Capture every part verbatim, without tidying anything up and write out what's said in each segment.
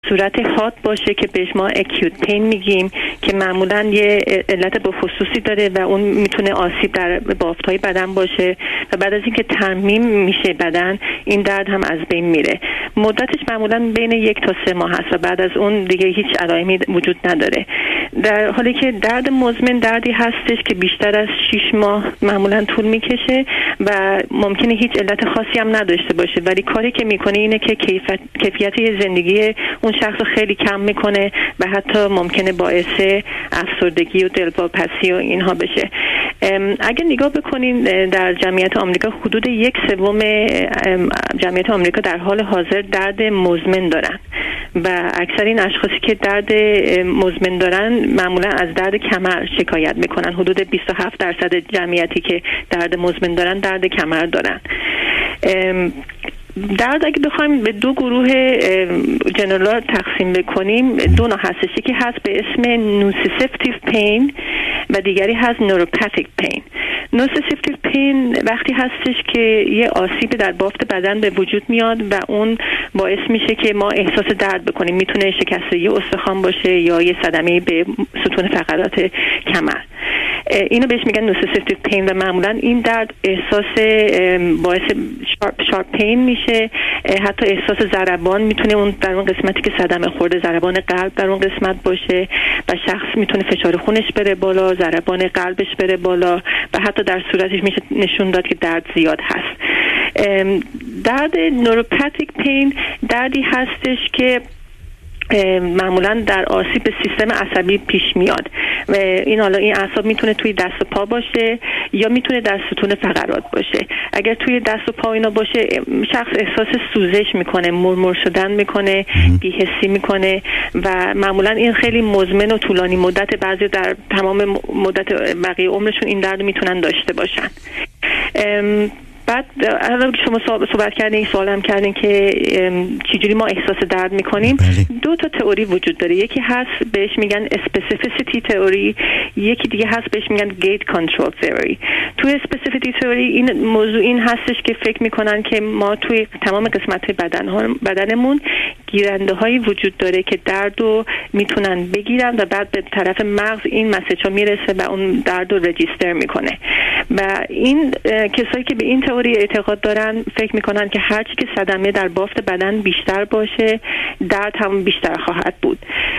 صورت حاد باشه که بهش ما اکیوت پین میگیم که معمولا یه علت بخصوصی داره و اون میتونه آسیب در بافت‌های بدن باشه و بعد از اینکه ترمیم میشه بدن این درد هم از بین میره. مدتش معمولا بین یک تا سه ماه هست و بعد از اون دیگه هیچ علائمی وجود نداره. در حالی که درد مزمن دردی هستش که بیشتر از شش ماه معمولا طول میکشه و ممکنه هیچ علت خاصی هم نداشته باشه، ولی کاری که میکنه اینه که کیفیت کیفیت زندگی اون شخص رو خیلی کم میکنه و حتی ممکنه باعث افسردگی و دلواپسی و اینها بشه. اگه نگاه بکنین در جمعیت آمریکا حدود یک سوم جمعیت آمریکا در حال حاضر درد مزمن دارن و اکثر این اشخاصی که درد مزمن دارن معمولا از درد کمر شکایت میکنن. حدود بیست و هفت درصد جمعیتی که درد مزمن دارن درد کمر دارن. درد اگه بخوایم به دو گروه جنرال تقسیم بکنیم، دو نوع هستش. یکی هست به اسم نوسیسیفتیو پین و دیگری هست نوروپاتیک پین. نوسیسیفتیو پین وقتی هستش که یه آسیب در بافت بدن به وجود میاد و اون باعث میشه که ما احساس درد بکنیم. میتونه شکستگی استخوان باشه یا یه صدمه به ستون فقرات کمر. اینو بهش میگن نوسیسیفتیو پین و معمولا این درد احساس باعث شارپ شارپ پین میشه، حتی احساس ضربان میتونه اون در اون قسمتی که صدمه خورده ضربان قلب در اون قسمت باشه و شخص میتونه فشار خونش بره بالا، ضربان قلبش بره بالا و حتی در صورتش میشه نشون داد که درد زیاد هست. درد نوروپاتیک پین دردی هستش که معمولا در آسیب به سیستم عصبی پیش میاد و این حالا این اعصاب میتونه توی دست و پا باشه یا میتونه در ستون فقرات باشه. اگر توی دست و پا اینا باشه شخص احساس سوزش میکنه، مرمر شدن میکنه، بی‌حسی میکنه و معمولا این خیلی مزمن و طولانی مدت، بعضی در تمام مدت بقیه عمرشون این درد میتونن داشته باشن. بعد الان شما صحبت کردین، سوالم کردین که چجوری ما احساس درد میکنیم. دو تا تئوری وجود داره. یکی هست بهش میگن اسپسیفیسیتی تئوری، یکی دیگه هست بهش میگن گیت کنترل تئوری. توی اسپسیفیتی تئوری این موضوع این هستش که فکر میکنن که ما توی تمام قسمت بدن ها بدنمون گیرنده هایی وجود داره که درد رو میتونن بگیرن و بعد به طرف مغز این مسیج ها میرسه و اون درد رو رجیستر میکنه. و این کسایی که به این تئوری اعتقاد دارن فکر میکنن که هرچی که صدمه در بافت بدن بیشتر باشه درد هم بیشتر خواهد بود.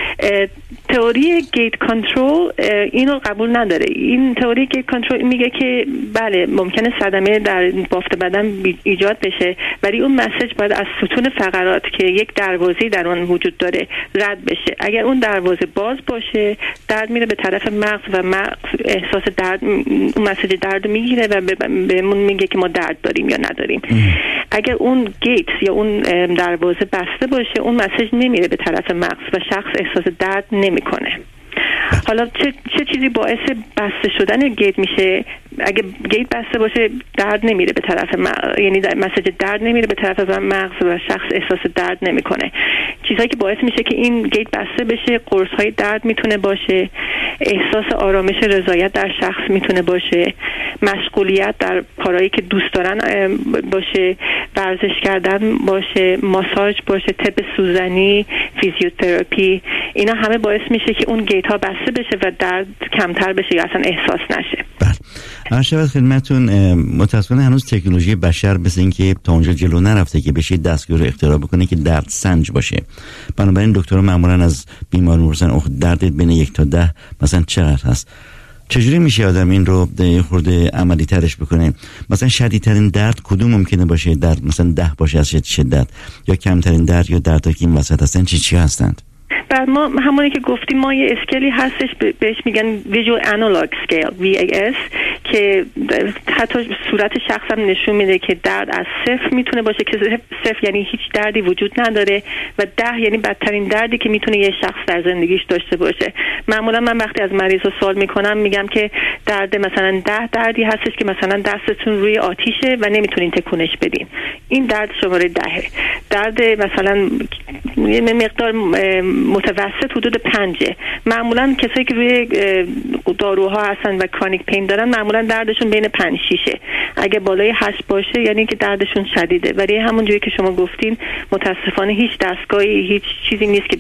تئوری گیت کنترل اینو قبول نداره. این تئوری گیت کنترل میگه که بله ممکنه صدمه در بافت بدن ایجاد بشه ولی اون مسیج باید از ستون فقرات که یک دروازه در اون وجود داره رد بشه. اگر اون دروازه باز باشه درد میره به طرف مغز و مغز احساس درد، اون مسیج درد میگیره و بهمون میگه که ما درد داریم یا نداریم. اگر اون گیت یا اون دروازه بسته باشه اون مسیج نمیره به طرف مغز و شخص احساس درد نمیکنه. حالا چه چه چیزی باعث بسته شدن گیت میشه؟ اگه گیت بسته باشه درد نمیره به طرف مغز، یعنی مسیج درد نمیره به طرف مغز و شخص احساس درد نمیکنه. چیزایی که باعث میشه که این گیت بسته بشه قرص های درد میتونه باشه، احساس آرامش رضایت در شخص میتونه باشه، مشغولیت در کارهایی که دوست دارن باشه، ورزش کردن باشه، ماساژ باشه، طب سوزنی، فیزیوتراپی. اینا همه باعث میشه که اون گیت ها بسته بشه و درد کمتر بشه یا اصلا احساس نشه. بله. شاید خدمتون متاسفانه هنوز تکنولوژی بشر مثل این که تا اونجا جلو نرفته که بشه دستگاه رو اختراع بکنه که درد سنج باشه. بنابراین دکترها معمولا از بیمار میپرسن اوه دردت بین یک تا ده مثلا چقدر هست؟ چجوری میشه آدم این رو خورده عملی ترش بکنه؟ مثلا شدیدترین درد کدوم ممکنه باشه؟ درد مثلا ده باشه از شدت یا کمترین درد یا دردها که این وسط هستن چی چی هستند؟ بعد ما همونی که گفتیم ما یه اسکیلی هستش بهش میگن Visual Analog Scale وی ای اس که حتی صورت شخص هم نشون میده که درد از صفر میتونه باشه که صفر یعنی هیچ دردی وجود نداره و ده یعنی بدترین دردی که میتونه یه شخص در زندگیش داشته باشه. معمولا من وقتی از مریض رو سوال میکنم میگم که درد مثلا ده دردی هستش که مثلا دستتون روی آتیشه و نمیتونین تکونش بدین، این درد شماره دهه. درد مثلا یه مقدار متوسط حدود پنجه. معمولا کسایی که روی داروها هستن و کرونیک پین دارن معمولا دردشون بین پنج شیشه. اگه بالای هشت باشه یعنی که دردشون شدیده. ولی همونجوری که شما گفتین متاسفانه هیچ دستگاهی هیچ چیزی نیست که